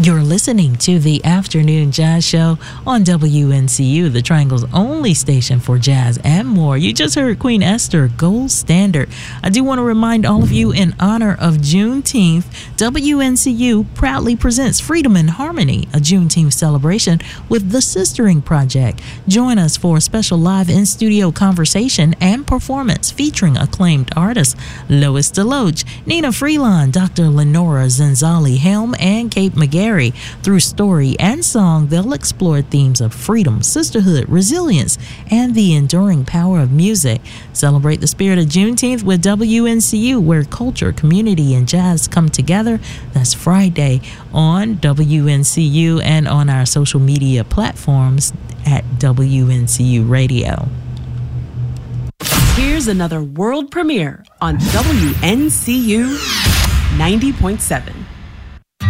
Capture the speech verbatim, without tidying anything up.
You're listening to the Afternoon Jazz Show on W N C U, the Triangle's only station for jazz and more. You just heard Queen Esther, Gold Standard. I do want to remind all of you, in honor of Juneteenth, W N C U proudly presents Freedom and Harmony, a Juneteenth celebration with the Sistering Project. Join us for a special live in-studio conversation and performance featuring acclaimed artists Lois DeLoach, Nina Freelon, Doctor Lenora Zenzali Helm, and Kate McGarry. Through story and song, they'll explore themes of freedom, sisterhood, resilience, and the enduring power of music. Celebrate the spirit of Juneteenth with W N C U, where culture, community, and jazz come together. That's Friday on W N C U and on our social media platforms at W N C U Radio. Here's another world premiere on W N C U ninety point seven.